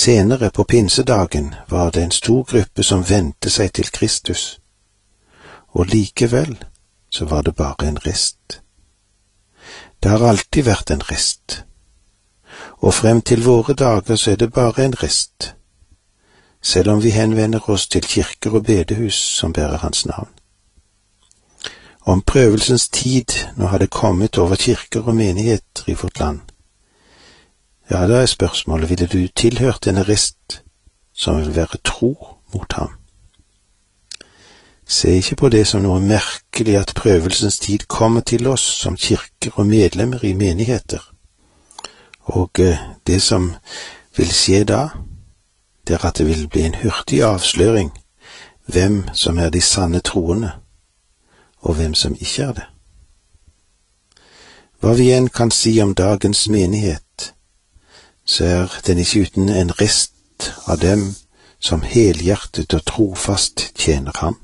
Senere på pinsedagen var det en stor gruppe som vendte seg til Kristus, og likevel så var det bare en rest. Det har alltid vært en rest, og frem til våre dager så er det bare en rest, selv om vi henvender oss til kirker og bedehus som bærer hans navn. Om prøvelsens tid nå hadde kommet over kirker og menigheter i vårt land, ja, da er spørsmålet, ville du tilhørt denne rest som vil være tro mot ham? Se ikke på det som noe merkelig at prøvelsens tid kommer til oss som kirker og medlemmer i menigheter. Og det som vil skje da, det er at det vil bli en hurtig avsløring hvem som er de sanne troende, og hvem som ikke er det. Hva vi enn kan si om dagens menighet, så er den ikke uten en rest av dem som helhjertet og trofast tjener ham.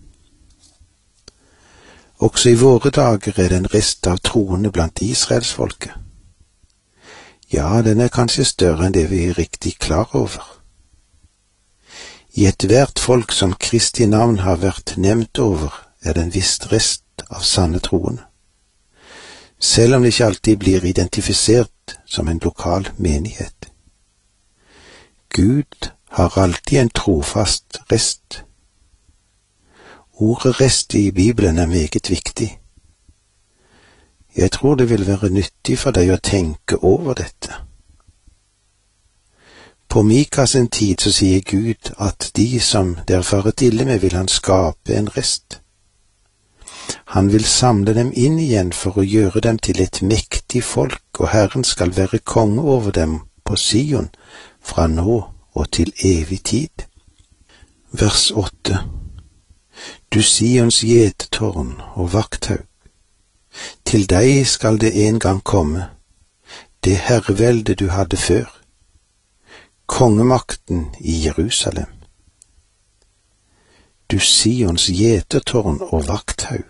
Også i våre dager er det en rest av troende blant Israelsfolket. Ja, den er kanskje større enn det vi er riktig klar over. I ethvert folk som Kristi navn har vært nevnt over, er det en viss rest av sanne troende, selv om det ikke alltid blir identifisert som en lokal menighet. Gud har alltid en trofast rest. Ordet rest i Bibelen er meget viktig. Jeg tror det vil være nyttig for deg å tenke over dette. På Mikas tid så sier Gud at de som det er faret ille med, vil han skape en rest. Han vil samle dem inn igjen for å gjøre dem til et mektig folk, og Herren skal være konge over dem på Sion fra nå og til evig tid. Vers 8. Du Sions gjetetårn og vakthaug, til deg skal det en gang komme, det herrevelde du hadde før, kongemakten i Jerusalem. Du Sions gjetetårn og vakthaug.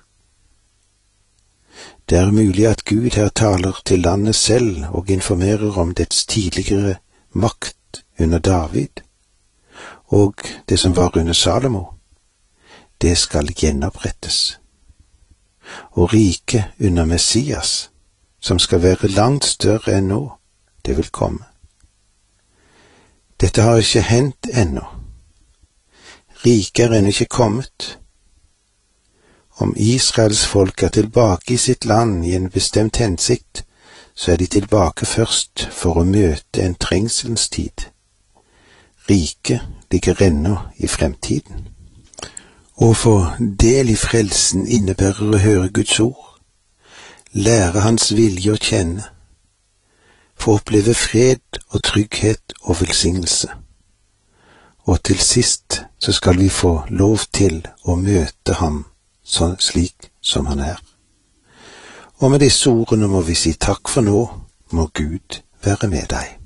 Det er mulig at Gud her taler til landet selv og informerer om dets tidligere makt under David, og det som var under Salomo, det skal gjenopprettes. Og riket under Messias, som skal være langt større enn nå, det vil komme. Dette har ikke hendt ennå. Riket er ennå ikke kommet. Om Israels folk er tilbake i sitt land i en bestemt hensikt, så er de tilbake først for å møte en trengselens tid. Riket ligger ennå i fremtiden. Å få del i frelsen innebærer å høre Guds ord, lære hans vilje å kjenne, få oppleve fred og trygghet og velsignelse. Og til sist så skal vi få lov til å møte ham slik som han er. Og med disse ordene må vi si takk for nå, må Gud være med deg.